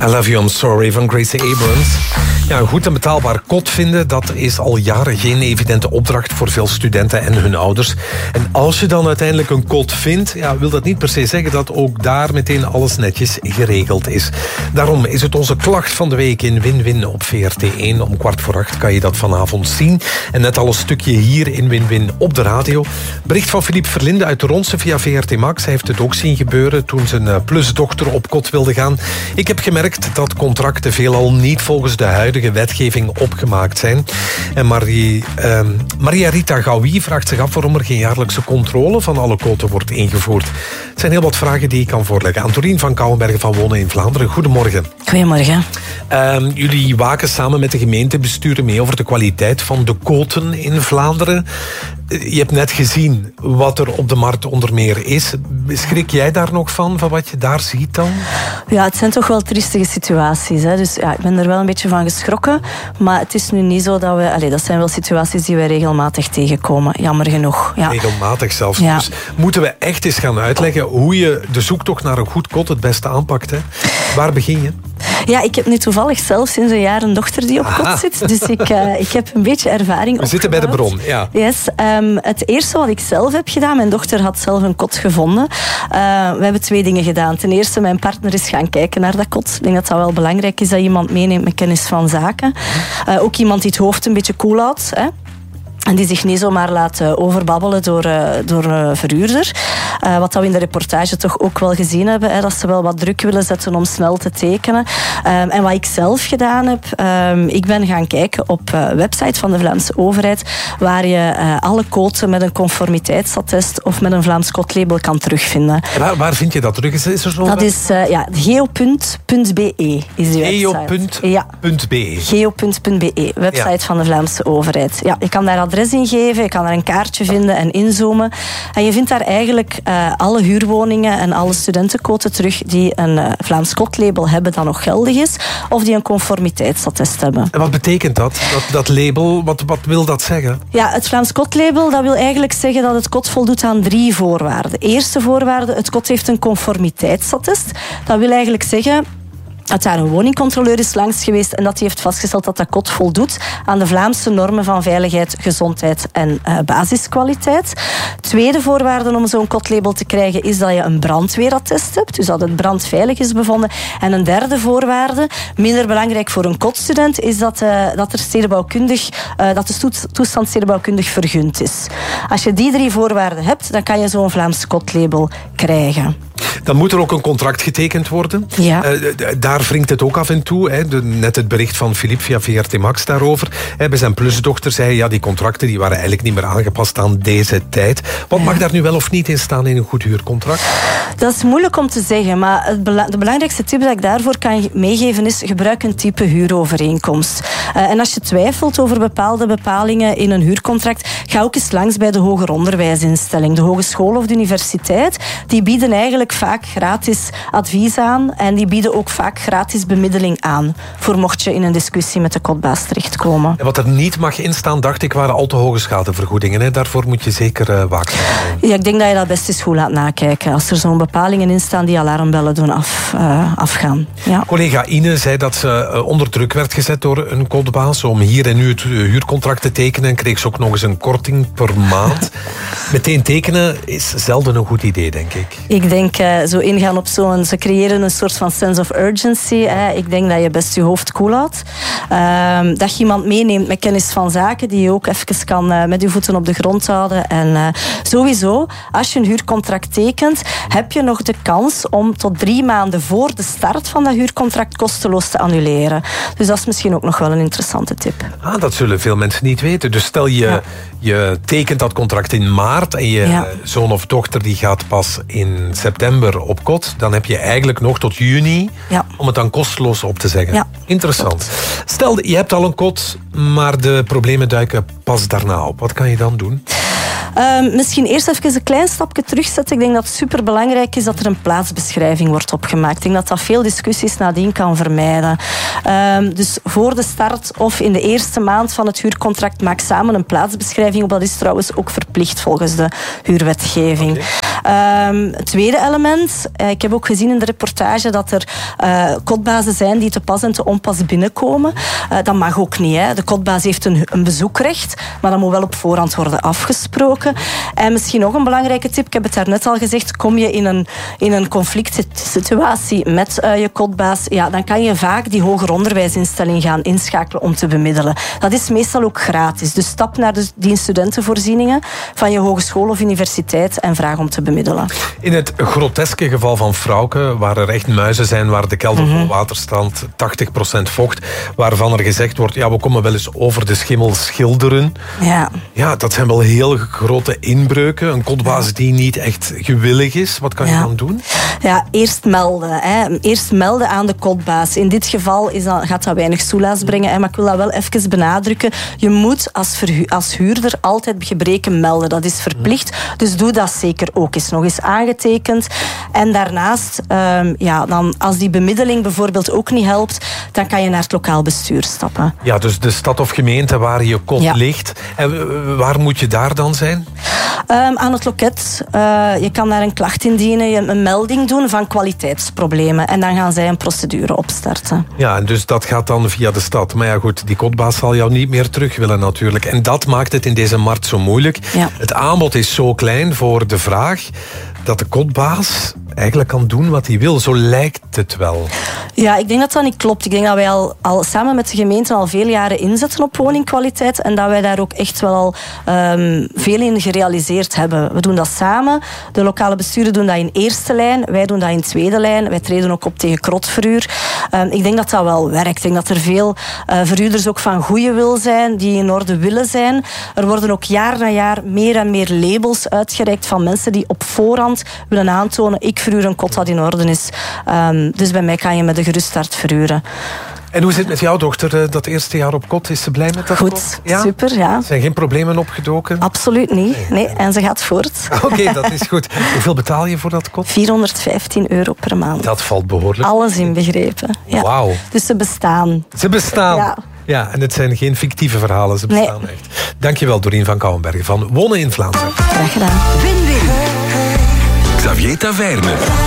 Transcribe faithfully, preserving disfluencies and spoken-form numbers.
I Love You, I'm Sorry van Gracie Abrams. Ja, een goed en betaalbaar kot vinden, dat is al jaren geen evidente opdracht voor veel studenten en hun ouders. En als je dan uiteindelijk een kot vindt, ja, wil dat niet per se zeggen dat ook daar meteen alles netjes geregeld is. Daarom is het onze klacht van de week in Win-Win op V R T één. Om kwart voor acht kan je dat vanavond zien. En net al een stukje hier in Win-Win op de radio. Bericht van Philippe Verlinde uit de Ronse via V R T Max. Hij heeft het ook zien gebeuren toen zijn plusdochter op kot wilde gaan. Ik heb gemerkt dat contracten veelal niet volgens de huidige wetgeving opgemaakt zijn. En Marie, eh, Maria Rita Gouwy vraagt zich af waarom er geen jaarlijkse controle van alle koten wordt ingevoerd. Het zijn heel wat vragen die ik kan voorleggen. Antorien van Kouwenbergen van Wonen in Vlaanderen. Goedemorgen. Goedemorgen. Uh, jullie waken samen met de gemeentebesturen mee over de kwaliteit van de koten in Vlaanderen. Je hebt net gezien wat er op de markt onder meer is. Schrik jij daar nog van, van wat je daar ziet dan? Ja, het zijn toch wel triestige situaties. Hè. Dus ja, ik ben er wel een beetje van geschrokken. Maar het is nu niet zo dat we... Allez, dat zijn wel situaties die wij regelmatig tegenkomen. Jammer genoeg. Ja. Regelmatig zelfs. Ja. Dus moeten we echt eens gaan uitleggen hoe je de zoektocht naar een goed kot het beste aanpakt. Hè? Waar begin je? Ja, ik heb nu toevallig zelf sinds een jaar een dochter die op kot Aha. zit. Dus ik, uh, ik heb een beetje ervaring We zitten bij de opgebouwd. bron, ja. Yes, um, het eerste wat ik zelf heb gedaan, mijn dochter had zelf een kot gevonden. Uh, we hebben twee dingen gedaan. Ten eerste, mijn partner is gaan kijken naar dat kot. Ik denk dat dat wel belangrijk is, dat iemand meeneemt met kennis van zaken. Uh, ook iemand die het hoofd een beetje koel houdt, hè. En die zich niet zomaar laat uh, overbabbelen door, uh, door een verhuurder. Uh, wat dat we in de reportage toch ook wel gezien hebben. Hè, dat ze wel wat druk willen zetten om snel te tekenen. Um, en wat ik zelf gedaan heb. Um, ik ben gaan kijken op de uh, website van de Vlaamse overheid. Waar je uh, alle koten met een conformiteitsattest of met een Vlaams kotlabel kan terugvinden. Waar, waar vind je dat terug? Is, is er zo dat is uh, ja, geo punt be is die website. geo.be. geo punt be, website Ja. van de Vlaamse overheid. Ja, je kan daar adres ingeven, je kan er een kaartje vinden en inzoomen. En je vindt daar eigenlijk uh, alle huurwoningen en alle studentenkoten terug die een uh, Vlaams kotlabel hebben dat nog geldig is, of die een conformiteitsattest hebben. En wat betekent dat? Dat, dat label, wat, wat wil dat zeggen? Ja, het Vlaams kotlabel, dat wil eigenlijk zeggen dat het kot voldoet aan drie voorwaarden. Eerste voorwaarde, het kot heeft een conformiteitsattest. Dat wil eigenlijk zeggen dat daar een woningcontroleur is langs geweest en dat hij heeft vastgesteld dat dat kot voldoet aan de Vlaamse normen van veiligheid, gezondheid en uh, basiskwaliteit. Tweede voorwaarde om zo'n kotlabel te krijgen is dat je een brandweerattest hebt, dus dat het brandveilig is bevonden. En een derde voorwaarde, minder belangrijk voor een kotstudent, is dat, uh, dat, er stedenbouwkundig, uh, dat de stoet, toestand stedenbouwkundig vergund is. Als je die drie voorwaarden hebt, dan kan je zo'n Vlaams kotlabel krijgen. Dan moet er ook een contract getekend worden. Ja. Uh, daar wringt het ook af en toe. Hè. De, net het bericht van Philippe via V R T Max daarover. Hè, bij zijn plusdochter zei hij, ja, die contracten die waren eigenlijk niet meer aangepast aan deze tijd. Wat ja. mag daar nu wel of niet in staan in een goed huurcontract? Dat is moeilijk om te zeggen, maar het bela- de belangrijkste tip dat ik daarvoor kan meegeven is, gebruik een type huurovereenkomst. Uh, en als je twijfelt over bepaalde bepalingen in een huurcontract, ga ook eens langs bij de hoger onderwijsinstelling, de hogeschool of de universiteit. Die bieden eigenlijk vaak gratis advies aan en die bieden ook vaak gratis bemiddeling aan voor mocht je in een discussie met de kotbaas terechtkomen. En wat er niet mag instaan, dacht ik, waren al te hoge schadevergoedingen. Hè? Daarvoor moet je zeker uh, waakzaam zijn. Ja, ik denk dat je dat best eens goed laat nakijken. Als er zo'n bepalingen in staan die alarmbellen doen af, uh, afgaan. Ja. Collega Ine zei dat ze uh, onder druk werd gezet door een kotbaas om hier en nu het uh, huurcontract te tekenen en kreeg ze ook nog eens een korting per maand. Meteen tekenen is zelden een goed idee, denk ik. Ik denk uh, zo ingaan op zo'n... Ze creëren een soort van sense of urgency. Hè. Ik denk dat je best je hoofd koel houdt. Uh, dat je iemand meeneemt met kennis van zaken die je ook even kan uh, met je voeten op de grond houden. En uh, sowieso, als je een huurcontract tekent, heb je nog de kans om tot drie maanden voor de start van dat huurcontract kosteloos te annuleren. Dus dat is misschien ook nog wel een interessante tip. Ah, dat zullen veel mensen niet weten. Dus stel je, ja. je tekent dat contract in maart en je ja. zoon of dochter die gaat pas in september op kot, dan heb je eigenlijk nog tot juni ja. om het dan kosteloos op te zeggen. Ja. Interessant. Stel, je hebt al een kot, maar de problemen duiken pas daarna op. Wat kan je dan doen? Um, misschien eerst even een klein stapje terugzetten. Ik denk dat het superbelangrijk is dat er een plaatsbeschrijving wordt opgemaakt. Ik denk dat dat veel discussies nadien kan vermijden. Um, dus voor de start of in de eerste maand van het huurcontract maak samen een plaatsbeschrijving op. Dat is trouwens ook verplicht volgens de huurwetgeving. Okay. Um, het tweede element. Uh, ik heb ook gezien in de reportage dat er uh, kotbazen zijn die te pas en te onpas binnenkomen. Uh, dat mag ook niet. Hè. De kotbaas heeft een, een bezoekrecht, maar dat moet wel op voorhand worden afgesproken. En misschien nog een belangrijke tip. Ik heb het daarnet al gezegd. Kom je in een, in een conflict situatie met uh, je kotbaas, ja, dan kan je vaak die hoger onderwijsinstelling gaan inschakelen om te bemiddelen. Dat is meestal ook gratis. Dus stap naar de dienst studentenvoorzieningen van je hogeschool of universiteit en vraag om te bemiddelen. In het groteske geval van Frauke, waar er echt muizen zijn, waar de kelder vol mm-hmm. water staat, tachtig procent vocht, waarvan er gezegd wordt, ja, we komen wel eens over de schimmel schilderen. Ja. Ja, dat zijn wel heel grote inbreuken. Een kotbaas die niet echt gewillig is. Wat kan ja. je dan doen? Ja, eerst melden. Hè. Eerst melden aan de kotbaas. In dit geval is dat, gaat dat weinig soelaas brengen. Hè. Maar ik wil dat wel even benadrukken. Je moet als, verhu- als huurder altijd gebreken melden. Dat is verplicht. Dus doe dat zeker ook. Is nog eens aangetekend. En daarnaast, um, ja, dan, als die bemiddeling bijvoorbeeld ook niet helpt, dan kan je naar het lokaal bestuur stappen. Ja, dus de stad of gemeente waar je kot ja. ligt. En waar moet je daar dan zijn? Um, aan het loket. Uh, je kan daar een klacht indienen, een melding doen van kwaliteitsproblemen. En dan gaan zij een procedure opstarten. Ja, en dus dat gaat dan via de stad. Maar ja goed, die kotbaas zal jou niet meer terug willen natuurlijk. En dat maakt het in deze markt zo moeilijk. Ja. Het aanbod is zo klein voor de vraag dat de kotbaas eigenlijk kan doen wat hij wil. Zo lijkt het wel. Ja, ik denk dat dat niet klopt. Ik denk dat wij al, al samen met de gemeente al veel jaren inzetten op woningkwaliteit en dat wij daar ook echt wel al um, veel in gerealiseerd hebben. We doen dat samen. De lokale besturen doen dat in eerste lijn. Wij doen dat in tweede lijn. Wij treden ook op tegen krotverhuur. Um, ik denk dat dat wel werkt. Ik denk dat er veel uh, verhuurders ook van goede wil zijn, die in orde willen zijn. Er worden ook jaar na jaar meer en meer labels uitgereikt van mensen die op voorhand willen aantonen, ik verhuur een kot dat in orde is. Um, dus bij mij kan je met een gerust start verhuren. En hoe zit het met jouw dochter dat eerste jaar op kot? Is ze blij met dat Goed, kot? Ja? super, ja. Zijn geen problemen opgedoken? Absoluut niet. Nee, en ze gaat voort. Oké, okay, dat is goed. Hoeveel betaal je voor dat kot? vierhonderdvijftien euro per maand. Dat valt behoorlijk. Alles inbegrepen. Ja. Wauw. Dus ze bestaan. Ze bestaan. Ja. Ja, en het zijn geen fictieve verhalen, ze bestaan nee. echt. Dankjewel Dorien van Kouwenbergen van Wonen in Vlaanderen. Graag gedaan. Xavier Taverne.